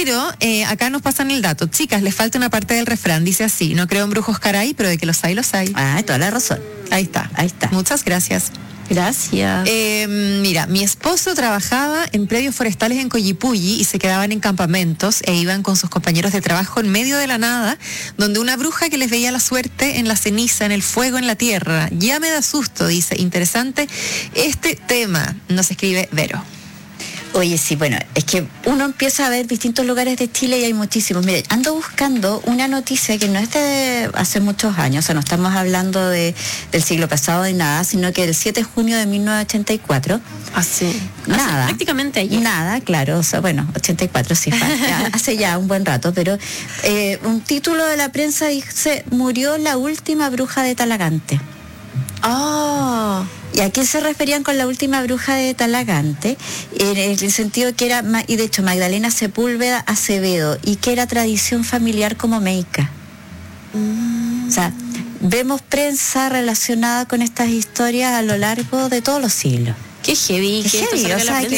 Pero acá nos pasan el dato. Chicas, les falta una parte del refrán. Dice así: no creo en brujos, caray, pero de que los hay, los hay. Toda la razón. Ahí está. Muchas gracias. Gracias. Mira, mi esposo trabajaba en predios forestales en Coyipulli y se quedaban en campamentos e iban con sus compañeros de trabajo en medio de la nada, donde una bruja que les veía la suerte en la ceniza, en el fuego, en la tierra. Ya me da susto, dice. Interesante este tema, nos escribe Vero. Oye, sí, bueno, es que uno empieza a ver distintos lugares de Chile y hay muchísimos. Mire, ando buscando una noticia que no es de hace muchos años, o sea, no estamos hablando del siglo pasado de nada, sino que del 7 de junio de 1984. Así. Nada. Prácticamente ayer. Nada, claro, o sea, bueno, 84 sí, hace ya un buen rato, pero un título de la prensa dice: murió la última bruja de Talagante. Oh. ¿Y a qué se referían con la última bruja de Talagante? En el sentido que era, y de hecho, Magdalena Sepúlveda Acevedo, y que era tradición familiar como meica. O sea, vemos prensa relacionada con estas historias a lo largo de todos los siglos. Qué heavy, Qué heavy, o sea,